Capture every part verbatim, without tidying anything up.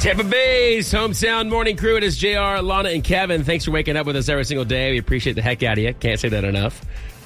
Tampa Bay's Hometown Morning Crew. It is J R, Lana, and Kevin. Thanks for waking up with us every single day. We appreciate the heck out of you. Can't say that enough.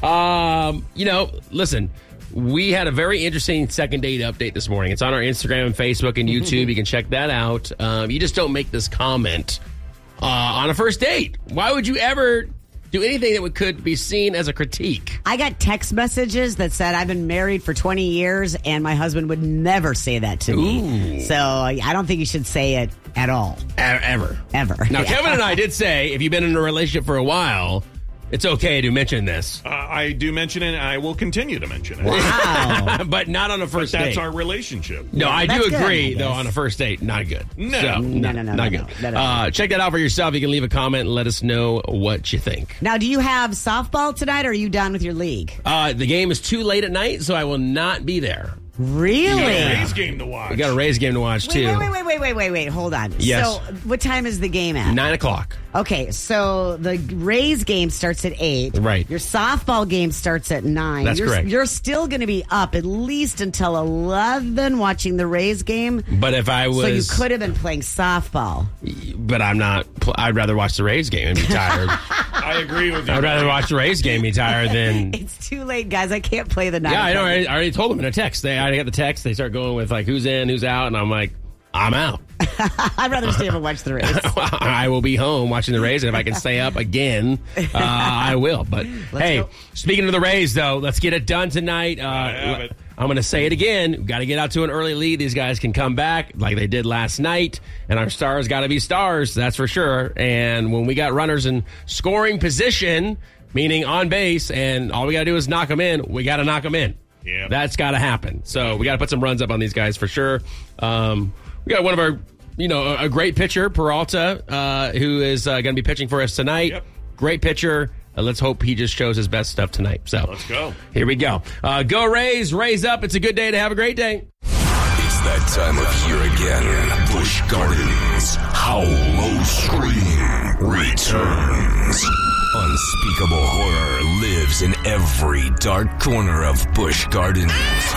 Um, you know, listen, we had a very interesting second date update this morning. It's on our Instagram and Facebook and YouTube. You can check that out. Um, you just don't make this comment uh, on a first date. Why would you ever do anything that would, could be seen as a critique? I got text messages that said I've been married for twenty years and my husband would never say that to me. Ooh. So I don't think you should say it at all. E- ever. Ever. Now, Yeah. Kevin and I did say if you've been in a relationship for a while, it's okay to mention this. Uh, I do mention it, and I will continue to mention it. Wow. But not on a first But that's date. our relationship. No, I That's do good, agree, I though, guess. on a first date, not good. No. So, No, no, no, not no, good. no, no, no. Uh, check that out for yourself. You can leave a comment and let us know what you think. Now, do you have softball tonight or are you done with your league? Uh, the game is too late at night, so I will not be there. Really? Yeah. Rays game to watch. We got a Rays game to watch, Wait, too. wait, wait, wait, wait, wait, wait, wait. Hold on. Yes. So, what time is the game at? Nine o'clock. Okay, so the Rays game starts at eight. Right. Your softball game starts at nine. That's you're, correct. You're still going to be up at least until eleven watching the Rays game. But if I was... So you could have been playing softball. But I'm not... I'd rather watch the Rays game and be tired. I agree with you. I'd rather watch the Rays game and be tired than... It's too late, guys. I can't play the night. Yeah, I know. I already told them in a text. They, I got the text. They start going with, like, who's in, who's out, and I'm like, I'm out. I'd rather stay up and watch the Rays. I will be home watching the Rays, and if I can stay up again, uh, I will. But, Let's hey, go. speaking of the Rays, though, let's get it done tonight. Uh, have it. I'm going to say it again. We've got to get out to an early lead. These guys can come back like they did last night, and our stars got to be stars, that's for sure. And when we got runners in scoring position, meaning on base, and all we got to do is knock them in, we got to knock them in. Yeah. That's got to happen. So we got to put some runs up on these guys for sure. Um, we got one of our, you know, a, a great pitcher, Peralta, uh, who is uh, going to be pitching for us tonight. Yep. Great pitcher. Uh, let's hope he just shows his best stuff tonight. So Let's go. Here we go. Uh, go Rays, Rays up. It's a good day to have a great day. It's that time of year again. Busch Gardens. How Low Scream returns. Unspeakable horror lives in every dark corner of Busch Gardens.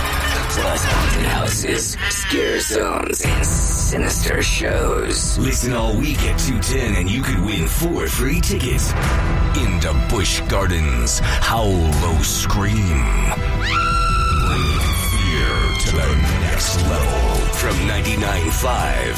Plus haunted houses, scare zones, and sinister shows. Listen all week at two ten and you could win four free tickets into Busch Gardens. Howl Low Scream. Bring fear to the next level from ninety-nine point five.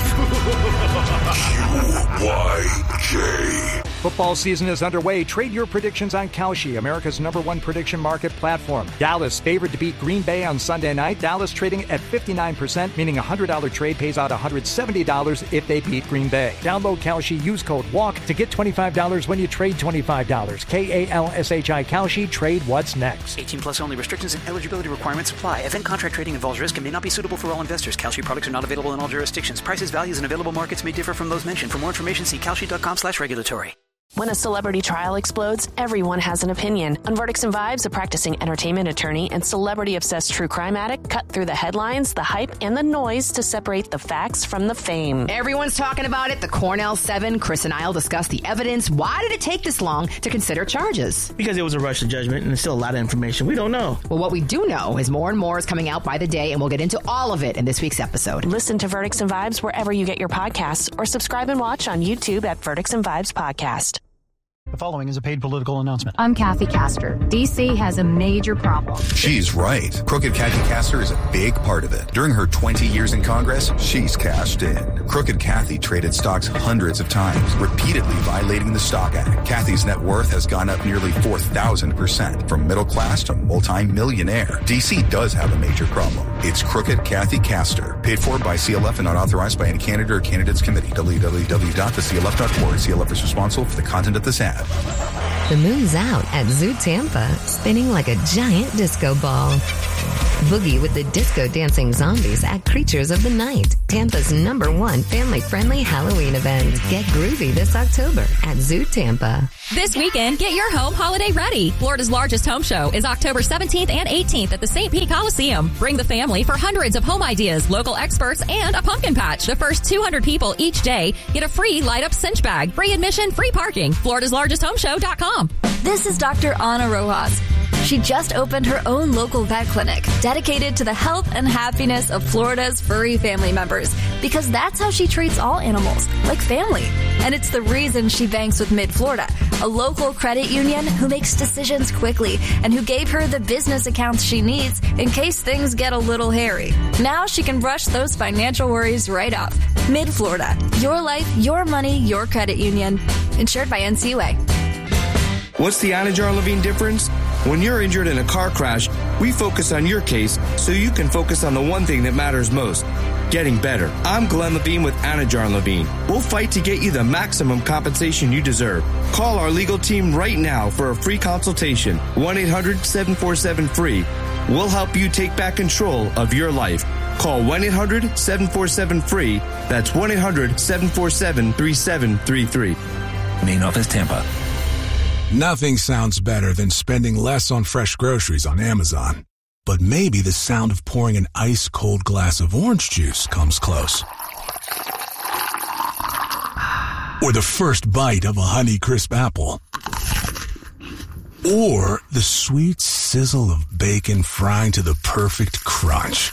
Q Y J. Football season is underway. Trade your predictions on Kalshi, America's number one prediction market platform. Dallas favored to beat Green Bay on Sunday night. Dallas trading at fifty-nine percent, meaning a one hundred dollars trade pays out one hundred seventy dollars if they beat Green Bay. Download Kalshi, use code WALK to get twenty-five dollars when you trade twenty-five dollars. K A L S H I Kalshi, trade what's next. eighteen plus only. Restrictions and eligibility requirements apply. Event contract trading involves risk and may not be suitable for all investors. Kalshi products are not available in all jurisdictions. Prices, values, and available markets may differ from those mentioned. For more information, see kalshi.com slash regulatory. When a celebrity trial explodes, everyone has an opinion. On Verdicts and Vibes, a practicing entertainment attorney and celebrity-obsessed true crime addict cut through the headlines, the hype, and the noise to separate the facts from the fame. Everyone's talking about it. The Cornell Seven. Chris and I will discuss the evidence. Why did it take this long to consider charges? Because it was a rush to judgment, and there's still a lot of information we don't know. Well, what we do know is more and more is coming out by the day, and we'll get into all of it in this week's episode. Listen to Verdicts and Vibes wherever you get your podcasts, or subscribe and watch on YouTube at Verdicts and Vibes Podcast. The following is a paid political announcement. I'm Kathy Castor. D C has a major problem. She's right. Crooked Kathy Castor is a big part of it. During her twenty years in Congress, she's cashed in. Crooked Kathy traded stocks hundreds of times, repeatedly violating the Stock Act. Kathy's net worth has gone up nearly four thousand percent, from middle class to multi-millionaire. D C does have a major problem. It's Crooked Kathy Castor. Paid for by C L F and not authorized by any candidate or candidates committee. w w w dot the c l f dot org. C L F is responsible for the content of this ad. The moon's out at Zoo Tampa, spinning like a giant disco ball. Boogie with the disco dancing zombies at Creatures of the Night, Tampa's number one family-friendly Halloween event. Get groovy this October at Zoo Tampa. This weekend, get your home holiday ready. Florida's largest home show is October seventeenth and eighteenth at the Saint Pete Coliseum. Bring the family for hundreds of home ideas, local experts, and a pumpkin patch. The first two hundred people each day get a free light-up cinch bag, free admission, free parking. Florida's largest home show dot com. This is Doctor Ana Rojas. She just opened her own local vet clinic dedicated to the health and happiness of Florida's furry family members, because that's how she treats all animals, like family. And it's the reason she banks with Mid-Florida, a local credit union who makes decisions quickly and who gave her the business accounts she needs in case things get a little hairy. Now she can brush those financial worries right off. Mid-Florida, your life, your money, your credit union. Insured by N C U A. What's the Anajar Levine difference? When you're injured in a car crash, we focus on your case so you can focus on the one thing that matters most, getting better. I'm Glenn Levine with Anajar Levine. We'll fight to get you the maximum compensation you deserve. Call our legal team right now for a free consultation. one eight hundred seven four seven free. We'll help you take back control of your life. Call one eight hundred seven four seven free. That's one eight hundred seven four seven three seven three three. Main office, Tampa. Nothing sounds better than spending less on fresh groceries on Amazon. But maybe the sound of pouring an ice-cold glass of orange juice comes close. Or the first bite of a Honeycrisp apple. Or the sweet sizzle of bacon frying to the perfect crunch.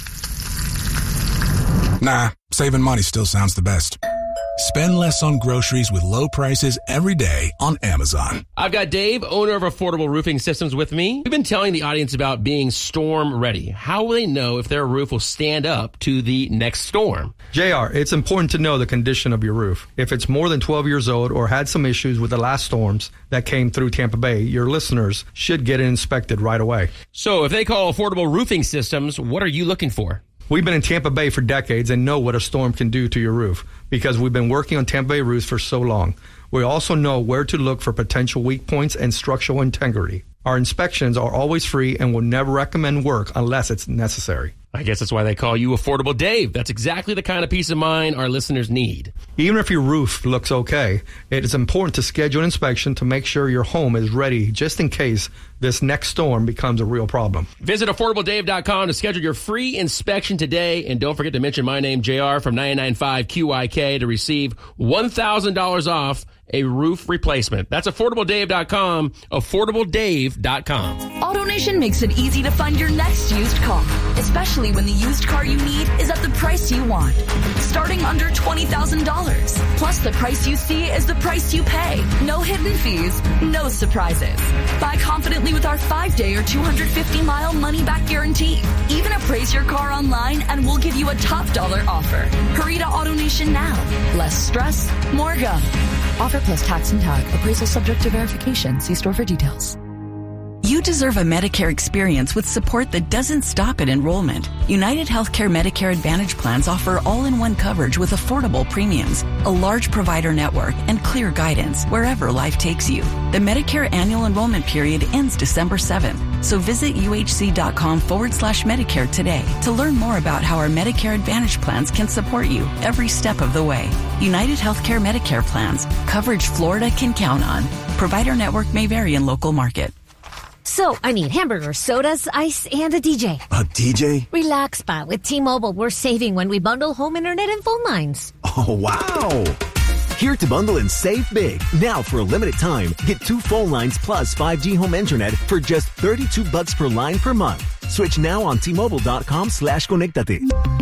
Nah, saving money still sounds the best. Spend less on groceries with low prices every day on Amazon. I've got Dave, owner of Affordable Roofing Systems, with me. We've been telling the audience about being storm ready. How will they know if their roof will stand up to the next storm? J R, it's important to know the condition of your roof. If it's more than twelve years old or had some issues with the last storms that came through Tampa Bay, your listeners should get it inspected right away. So if they call Affordable Roofing Systems, what are you looking for? We've been in Tampa Bay for decades and know what a storm can do to your roof because we've been working on Tampa Bay roofs for so long. We also know where to look for potential weak points and structural integrity. Our inspections are always free and will never recommend work unless it's necessary. I guess that's why they call you Affordable Dave. That's exactly the kind of peace of mind our listeners need. Even if your roof looks okay, it is important to schedule an inspection to make sure your home is ready just in case this next storm becomes a real problem. Visit affordable dave dot com to schedule your free inspection today. And don't forget to mention my name, J R, from ninety-nine point five Q I K to receive one thousand dollars off a roof replacement. That's affordable dave dot com, affordable dave dot com. AutoNation makes it easy to find your next used car, especially when the used car you need is at the price you want. Starting under twenty thousand dollars. Plus, the price you see is the price you pay. No hidden fees, no surprises. Buy confidently with our five-day or two hundred fifty mile money-back guarantee. Even appraise your car online and we'll give you a top dollar offer. Hurry to AutoNation now. Less stress, more go. Offer plus tax and tag. Appraisal subject to verification. See store for details. You deserve a Medicare experience with support that doesn't stop at enrollment. United Healthcare Medicare Advantage plans offer all-in-one coverage with affordable premiums, a large provider network, and clear guidance wherever life takes you. The Medicare annual enrollment period ends December seventh, so visit uhc.com forward slash Medicare today to learn more about how our Medicare Advantage plans can support you every step of the way. United Healthcare Medicare plans, coverage Florida can count on. Provider network may vary in local market. So, I need hamburgers, sodas, ice, and a D J. A D J? Relax, Pa. With T-Mobile, we're saving when we bundle home internet and phone lines. Oh, wow. Here to bundle and save big. Now, for a limited time, get two phone lines plus five G home internet for just thirty-two bucks per line per month. Switch now on T-Mobile.com slash Conectate.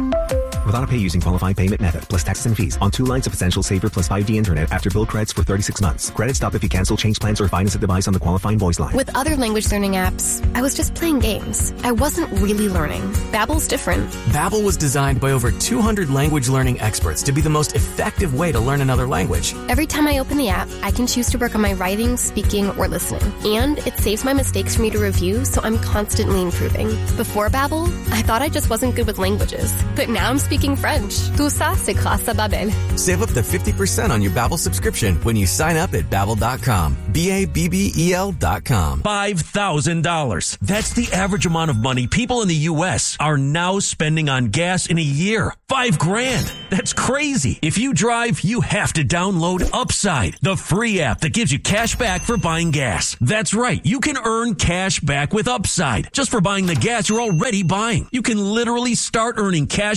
With auto pay using qualifying payment method, plus taxes and fees on two lines of Essential Saver plus five G internet after bill credits for thirty-six months. Credit stop if you cancel, change plans, or finance a device on the qualifying voice line. With other language learning apps, I was just playing games. I wasn't really learning. Babbel's different. Babbel was designed by over two hundred language learning experts to be the most effective way to learn another language. Every time I open the app, I can choose to work on my writing, speaking, or listening. And it saves my mistakes for me to review, so I'm constantly improving. Before Babbel, I thought I just wasn't good with languages. But now I'm speaking French. Tout ça, c'est grâce à Babbel. Save up to fifty percent on your Babbel subscription when you sign up at babbel dot com. B A B B E L dot com. five thousand dollars. That's the average amount of money people in the U S are now spending on gas in a year. Five grand. That's crazy. If you drive, you have to download Upside, the free app that gives you cash back for buying gas. That's right. You can earn cash back with Upside just for buying the gas you're already buying. You can literally start earning cash back today.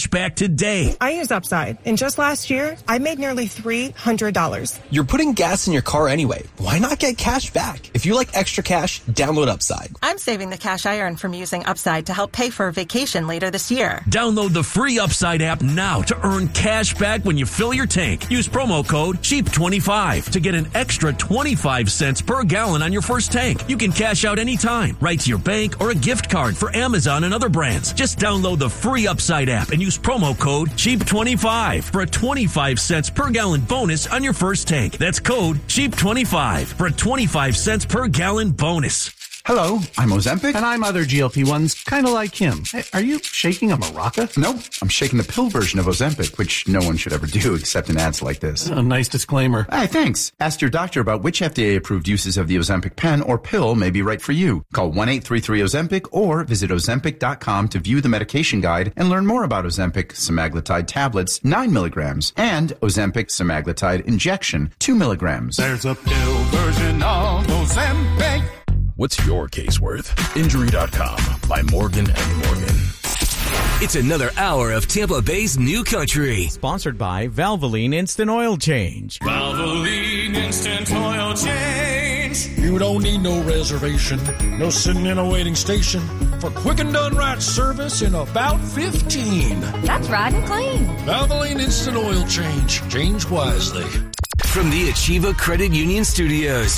today. I use Upside, and just last year, I made nearly three hundred dollars. You're putting gas in your car anyway. Why not get cash back? If you like extra cash, download Upside. I'm saving the cash I earn from using Upside to help pay for a vacation later this year. Download the free Upside app now to earn cash back when you fill your tank. Use promo code cheap twenty-five to get an extra twenty-five cents per gallon on your first tank. You can cash out anytime, right to your bank or a gift card for Amazon and other brands. Just download the free Upside app and use promo code cheap twenty-five for a twenty-five cents per gallon bonus on your first tank. That's code cheap twenty-five for a twenty-five cents per gallon bonus. Hello, I'm Ozempic. And I'm other G L P ones, kind of like him. Hey, are you shaking a maraca? Nope, I'm shaking the pill version of Ozempic, which no one should ever do except in ads like this. A nice disclaimer. Hey, thanks. Ask your doctor about which F D A-approved uses of the Ozempic pen or pill may be right for you. Call one eight three three Ozempic or visit Ozempic dot com to view the medication guide and learn more about Ozempic semaglutide tablets, nine milligrams, and Ozempic semaglutide injection, two milligrams. There's a pill version of Ozempic. What's your case worth? Injury dot com by Morgan and Morgan. It's another hour of Tampa Bay's New Country. Sponsored by Valvoline Instant Oil Change. Valvoline Instant Oil Change. You don't need no reservation, no sitting in a waiting station for quick and done right service in about fifteen. That's right and clean. Valvoline Instant Oil Change. Change wisely. From the Achieva Credit Union Studios.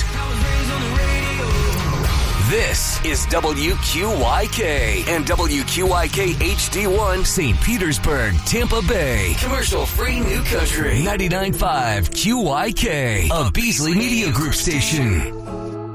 This is W Q Y K and W Q Y K H D one Saint Petersburg, Tampa Bay. Commercial free New Country. ninety-nine point five Q Y K, a Beasley Media Group station.